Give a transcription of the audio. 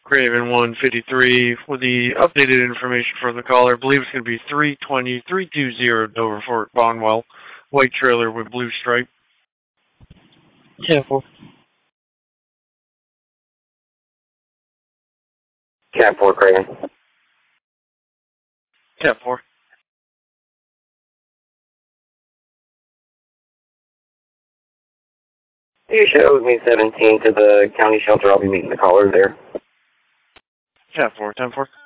Craven 153 with the updated information from the caller. I believe it's going to be 320 Dover Fort Bonwell. White trailer with blue stripe. 10-4. Cat 4, Craven. Cat 4. You show me 17 to the county shelter. I'll be meeting the caller there. Cat 4, 10-4.